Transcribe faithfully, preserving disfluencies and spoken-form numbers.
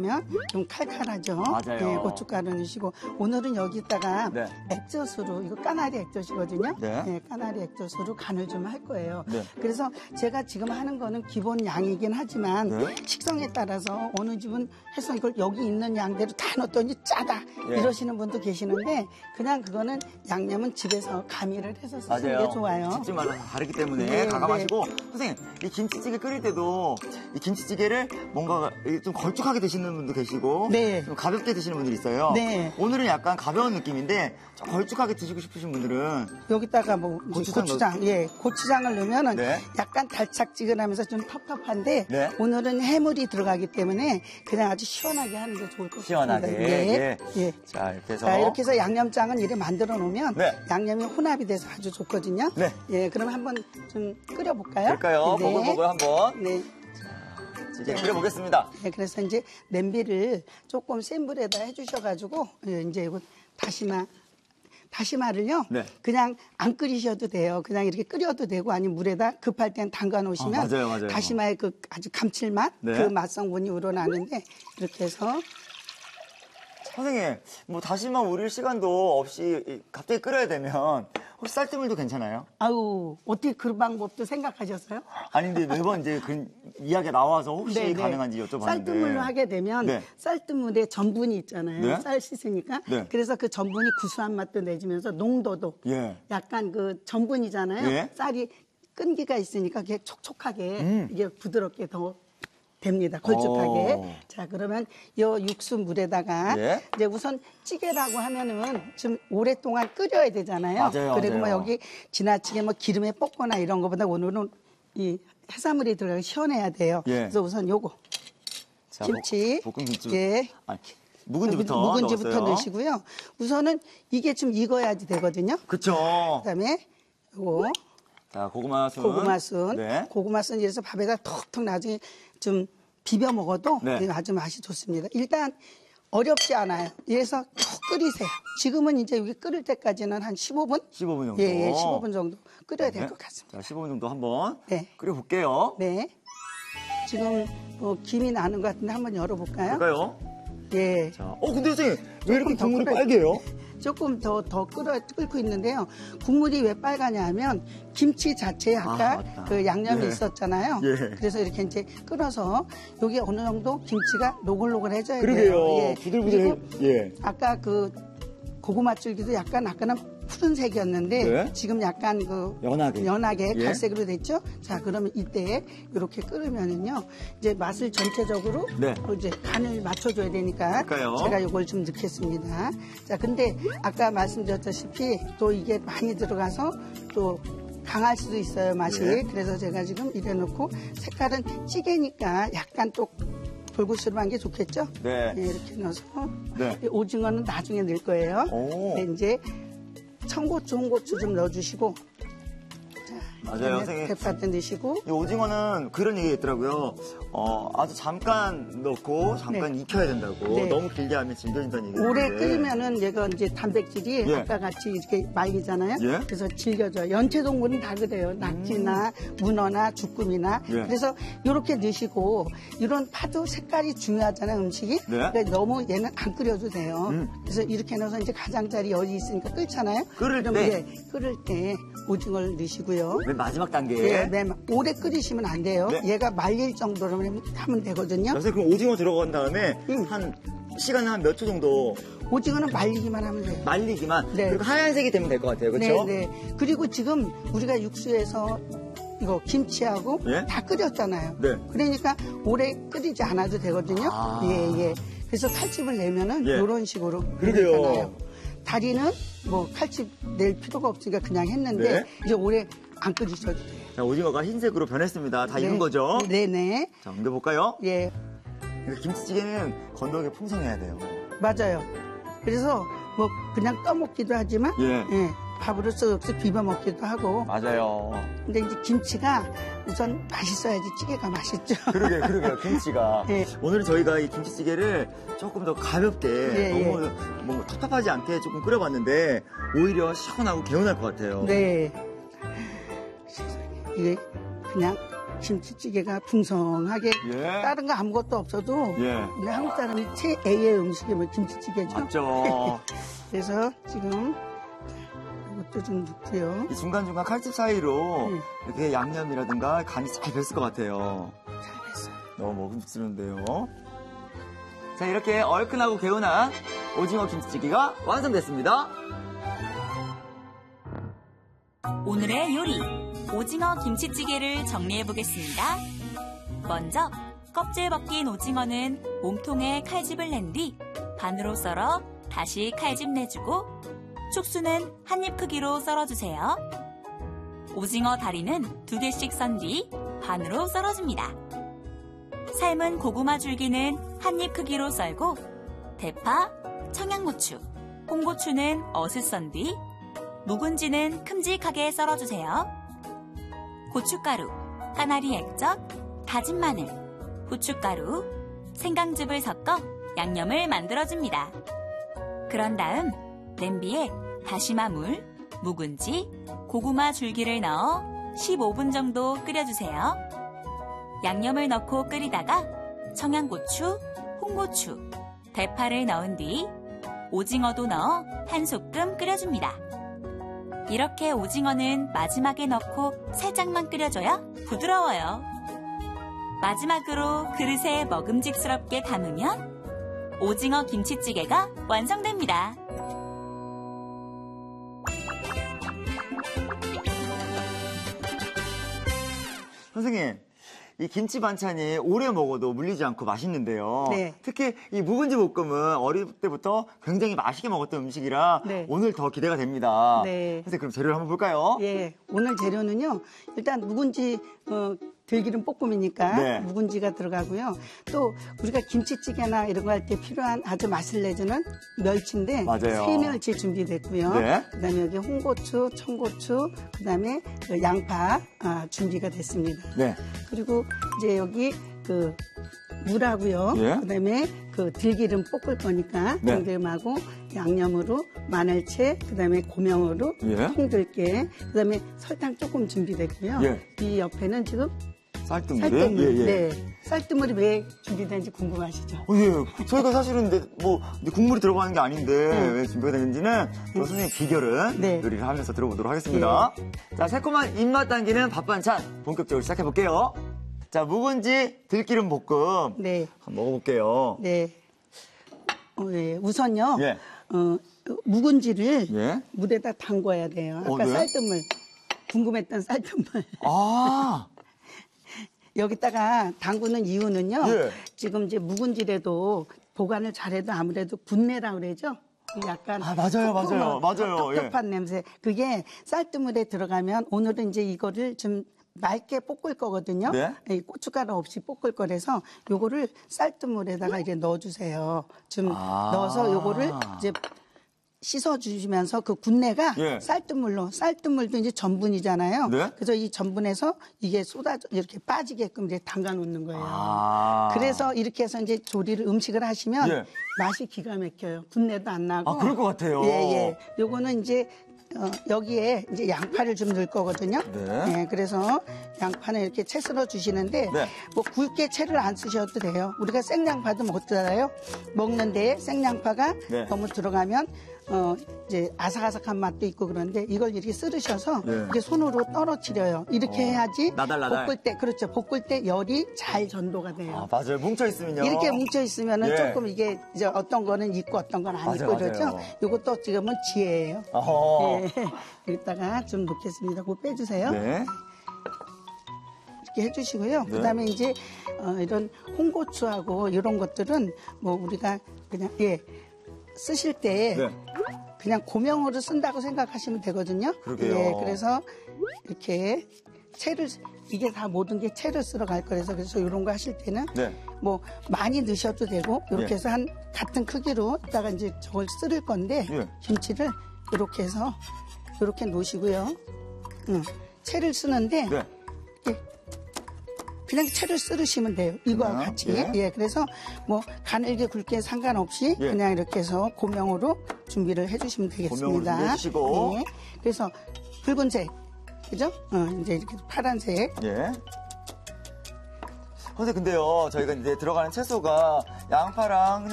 넣으면 좀 칼칼하죠. 맞아요. 네, 고춧가루 넣으시고 오늘은 여기다가 네. 액젓으로 이거 까나리 액젓이거든요. 네. 네, 까나리 액젓으로 간을 좀 할 거예요. 네. 그래서 제가 지금 하는 거는 기본 양이긴 하지만 네. 식성에 따라서 어느 집은 해서 이걸 여기 있는 양대로 다 넣었더니 짜다 예. 이러시는 분도 계시는데 그냥 그거는 양념은 집에서 가미를 해서 쓰시는 게 좋아요. 집집마다 다르기 때문에 네, 가감하시고 선생님 이 김치찌개 끓일 때도 이 김치찌개를 뭔가 좀 걸쭉하게 드시는 분도 계시고 네. 좀 가볍게 드시는 분들이 있어요. 네. 오늘은 약간 가벼운 느낌인데 좀 걸쭉하게 드시고 싶으신 분들은 여기다가 뭐 고추장 고추장, 예, 고추장을 넣으면은 네. 약간 달짝지근하면서 좀 텁텁한데 네. 오늘은 해물이 들어가기 때문에 그냥 아주 시원하게 하는 게 좋을 것 같습니다. 시원하게. 네. 예. 예. 자 이렇게 해서 자, 이렇게 해서 양념장은 이렇게 만들어 놓으면 네. 양념이 혼합이 돼서 아주 좋거든요. 네. 예, 그럼 한번 좀 끓여볼까요? 그럴까요? 네. 보글보글 한번 네. 찌개 끓여보겠습니다. 네, 그래서 이제 냄비를 조금 센 불에다 해주셔가지고 예, 이제 이거 다시마 다시마를요. 네. 그냥 안 끓이셔도 돼요. 그냥 이렇게 끓여도 되고 아니면 물에다 급할 땐 담가 놓으시면 아, 맞아요, 맞아요. 다시마의 그 아주 감칠맛 네. 그 맛성분이 우러나는데 이렇게 해서 선생님 뭐 다시마 우릴 시간도 없이 갑자기 끓여야 되면 혹시 쌀뜨물도 괜찮아요? 아우 어떻게 그런 방법도 생각하셨어요? 아니 근데 매번 이제 그 이야기가 나와서 혹시 네, 네. 가능한지 여쭤봤는데 쌀뜨물로 하게 되면 네. 쌀뜨물에 전분이 있잖아요. 네. 쌀 씻으니까. 네. 그래서 그 전분이 구수한 맛도 내주면서 농도도 예. 약간 그 전분이잖아요. 예. 쌀이 끈기가 있으니까 그게 촉촉하게 음. 이게 부드럽게 더 됩니다. 걸쭉하게. 오. 자, 그러면 요 육수 물에다가 예. 이제 우선 찌개라고 하면은 좀 오랫동안 끓여야 되잖아요. 맞아요, 그리고 뭐 맞아요. 여기 지나치게 뭐 기름에 볶거나 이런 것보다 오늘은 이 해산물이 들어가서 시원해야 돼요. 예. 그래서 우선 요거 자, 김치. 볶- 볶은 김치. 예. 아니, 묵은지부터 묵은지부터 넣었어요. 넣으시고요. 우선은 이게 좀 익어야지 되거든요. 그쵸. 그다음에 요거 자, 고구마 순. 고구마 순. 네. 고구마 순 이래서 밥에다 톡톡 나중에 좀 비벼 먹어도 네. 아주 맛이 좋습니다. 일단 어렵지 않아요. 이래서 푹 끓이세요. 지금은 이제 여기 끓을 때까지는 한 십오 분? 십오 분 정도. 예, 예, 십오 분 정도 끓여야 될 네. 것 같습니다. 자, 십오 분 정도 한번 네. 끓여볼게요. 네. 지금 뭐 김이 나는 것 같은데 한번 열어볼까요? 볼까요? 예. 자, 어, 근데 선생님, 왜 이렇게 더 국물이 끓여야- 빨개요? 조금 더, 더 끓어, 끓고 있는데요. 국물이 왜 빨가냐 하면 김치 자체에 아까 아, 맞다. 그 양념이 예. 있었잖아요. 예. 그래서 이렇게 이제 끓어서 여기 어느 정도 김치가 노글노글해져야 그러게요. 돼요. 예. 부들부들. 그리고 예. 아까 그 고구마 줄기도 약간 아까는 푸른색이었는데 네. 지금 약간 그 연하게. 연하게 예. 갈색으로 됐죠. 자, 그러면 이때 이렇게 끓으면은요 이제 맛을 전체적으로 네. 이제 간을 맞춰줘야 되니까 그럴까요? 제가 이걸 좀 넣겠습니다. 자, 근데 아까 말씀드렸다시피 또 이게 많이 들어가서 또 강할 수도 있어요 맛이. 예. 그래서 제가 지금 이래 놓고 색깔은 찌개니까 약간 또 골고루한 게 좋겠죠? 네. 네, 이렇게 넣어서 네. 이 오징어는 나중에 넣을 거예요. 오. 네, 이제 청고추, 홍고추 좀 넣어주시고 맞아요, 선생님. 대파도 넣으시고 이 오징어는 그런 얘기가 있더라고요. 어, 아주 잠깐 넣고 잠깐 익혀야 된다고. 네. 너무 길게 하면 질겨진다는 얘기가 오래 있는데. 끓이면은 얘가 이제 단백질이 예. 아까 같이 이렇게 말리잖아요. 예. 그래서 질겨져요. 연체동물은 다 그래요. 낙지나 문어나 주꾸미나. 예. 그래서 이렇게 넣으시고 이런 파도 색깔이 중요하잖아요, 음식이. 네. 그러니까 너무 얘는 안 끓여도 돼요. 음. 그래서 이렇게 넣어서 이제 가장자리 열이 있으니까 끓잖아요. 끓을 그럼 때? 예, 끓을 때 오징어를 넣으시고요. 맨 마지막 단계. 예, 네, 오래 끓이시면 안 돼요. 네. 얘가 말릴 정도로만 하면 되거든요. 선생님, 그럼 오징어 들어간 다음에 음. 한 시간 한 몇 초 정도 오징어는 말리기만 하면 돼요. 말리기만. 네. 그리고 하얀색이 되면 될 것 같아요. 그렇죠? 네, 네. 그리고 지금 우리가 육수에서 이거 김치하고 예? 다 끓였잖아요. 네. 그러니까 오래 끓이지 않아도 되거든요. 아. 예, 예. 그래서 칼집을 내면은 예. 이런 식으로 그러게요. 되잖아요. 다리는 뭐 칼집 낼 필요가 없으니까 그냥 했는데 네. 이제 오래 안 끓이셔도 돼요. 자, 오징어가 흰색으로 변했습니다. 다 네. 익은 거죠? 네, 네. 자, 옮겨볼까요? 예. 그러니까 김치찌개는 건더기 풍성해야 돼요. 맞아요. 그래서 뭐 그냥 떠먹기도 하지만 예. 밥으로 쓱쓱 비벼 먹기도 하고. 맞아요. 근데 이제 김치가 우선 맛있어야지 찌개가 맛있죠. 그러게, 그러게요, 김치가. 예. 오늘은 저희가 이 김치찌개를 조금 더 가볍게, 예, 너무 뭐 텁텁하지 않게 조금 끓여봤는데, 오히려 시원하고 개운할 것 같아요. 네. 이게 그냥 김치찌개가 풍성하게 예. 다른 거 아무것도 없어도 예. 우리 한국 사람이 최애의 음식이 뭐 김치찌개죠. 맞죠. 그래서 지금 이것도 좀 넣고요. 이 중간중간 칼집 사이로 네. 이렇게 양념이라든가 간이 잘 뱄을 것 같아요. 잘 됐어요. 너무 먹음직스러운데요. 자, 이렇게 얼큰하고 개운한 오징어 김치찌개가 완성됐습니다. 오늘의 요리, 오징어 김치찌개를 정리해보겠습니다. 먼저 껍질 벗긴 오징어는 몸통에 칼집을 낸 뒤 반으로 썰어 다시 칼집 내주고 축수는 한입 크기로 썰어주세요. 오징어 다리는 두 개씩 썬 뒤 반으로 썰어줍니다. 삶은 고구마 줄기는 한입 크기로 썰고 대파, 청양고추, 홍고추는 어슷 썬 뒤 묵은지는 큼직하게 썰어주세요. 고춧가루, 까나리 액젓, 다진 마늘, 후춧가루, 생강즙을 섞어 양념을 만들어줍니다. 그런 다음 냄비에 다시마 물, 묵은지, 고구마 줄기를 넣어 십오 분 정도 끓여주세요. 양념을 넣고 끓이다가 청양고추, 홍고추, 대파를 넣은 뒤 오징어도 넣어 한 소끔 끓여줍니다. 이렇게 오징어는 마지막에 넣고 살짝만 끓여줘야 부드러워요. 마지막으로 그릇에 먹음직스럽게 담으면 오징어 김치찌개가 완성됩니다. 선생님, 이 김치 반찬이 오래 먹어도 물리지 않고 맛있는데요. 네. 특히 이 묵은지 볶음은 어릴 때부터 굉장히 맛있게 먹었던 음식이라 네. 오늘 더 기대가 됩니다. 네. 선생님, 그럼 재료를 한번 볼까요? 예, 오늘 재료는요. 일단 묵은지 어, 들기름 볶음이니까 네. 묵은지가 들어가고요. 또 우리가 김치찌개나 이런 거 할 때 필요한 아주 맛을 내주는 멸치인데 맞아요. 새멸치 준비됐고요. 네. 그다음에 여기 홍고추, 청고추, 그다음에 그 양파 아, 준비가 됐습니다. 네. 그리고 이제 여기 그 물하고요. 예. 그다음에 그 들기름 볶을 거니까 네. 들기름하고 양념으로 마늘채, 그다음에 고명으로 예. 통들게, 그다음에 설탕 조금 준비됐고요. 예. 이 옆에는 지금 쌀뜨물이? 쌀뜨물. 예, 예. 네. 쌀뜨물이 왜 준비되는지 궁금하시죠? 어, 예. 저희가 사실은 근데 뭐 근데 국물이 들어가는 게 아닌데 네. 왜 준비가 되는지는 또 선생님 비결은 네. 요리를 하면서 들어보도록 하겠습니다. 자, 새콤한 입맛 당기는 밥 반찬 본격적으로 시작해 볼게요. 자, 묵은지 들기름 볶음 네. 한번 먹어볼게요. 네. 어, 예. 우선요. 예. 어, 묵은지를 예. 물에다 담궈야 돼요. 아까 어, 네? 쌀뜨물. 궁금했던 쌀뜨물. 아, 여기다가 담그는 이유는요. 예. 지금 이제 묵은지라도 보관을 잘해도 아무래도 분내라 그러죠. 약간 아, 맞아요, 맞아요, 맞아요. 예. 텁텁한 냄새. 그게 쌀뜨물에 들어가면 오늘은 이제 이거를 좀 맑게 볶을 거거든요. 네. 이 고춧가루 없이 볶을 거라서 요거를 쌀뜨물에다가 이제 넣어주세요. 좀 아. 넣어서 요거를 이제 씻어주시면서 그 군내가 예. 쌀뜨물로, 쌀뜨물도 이제 전분이잖아요. 네. 그래서 이 전분에서 이게 쏟아져 이렇게 빠지게끔 이제 담가 놓는 거예요. 아. 그래서 이렇게 해서 이제 조리를 음식을 하시면 예. 맛이 기가 막혀요. 군내도 안 나고. 아, 그럴 것 같아요. 예, 예. 요거는 이제 어, 여기에 이제 양파를 좀 넣을 거거든요. 네. 예, 그래서 양파는 이렇게 채 썰어 주시는데 네. 뭐 굵게 채를 안 쓰셔도 돼요. 우리가 생양파도 먹잖아요. 먹는데 생양파가 네. 너무 들어가면 어 이제 아삭아삭한 맛도 있고 그런데 이걸 이렇게 썰으셔서 네. 이렇게 손으로 떨어뜨려요. 이렇게 어, 해야지 나달나달. 볶을 때 그렇죠. 볶을 때 열이 잘 전도가 돼요. 아, 맞아요. 뭉쳐있으면요. 이렇게 뭉쳐 있으면은 예. 조금 이게 이제 어떤 거는 있고 어떤 건 안 맞아요, 있고 이러죠. 맞아요. 이것도 지금은 지혜예요. 어허. 예. 여기다가 좀 놓겠습니다. 그거 빼주세요. 네. 이렇게 해주시고요. 네. 그다음에 이제 어, 이런 홍고추하고 이런 것들은 뭐 우리가 그냥 예 쓰실 때 네. 그냥 고명으로 쓴다고 생각하시면 되거든요. 그러게요. 예, 그래서 이렇게 채를 이게 다 모든 게 채를 쓸어 갈 거라서 그래서 이런 거 하실 때는 네. 뭐 많이 넣으셔도 되고 이렇게 예. 해서 한 같은 크기로 이따가 이제 저걸 쓸을 건데 예. 김치를 이렇게 해서 이렇게 놓으시고요. 응. 채를 쓰는데 네. 예. 그냥 채를 썰으시면 돼요. 이거와 그냥, 같이. 예. 예. 그래서 뭐 가늘게 굵게 상관없이 예. 그냥 이렇게 해서 고명으로 준비를 해주시면 되겠습니다. 고명으로 준비해주시고. 예. 그래서 붉은색, 그죠? 어, 이제 이렇게 파란색 예. 선생님, 근데요, 저희가 이제 들어가는 채소가 양파랑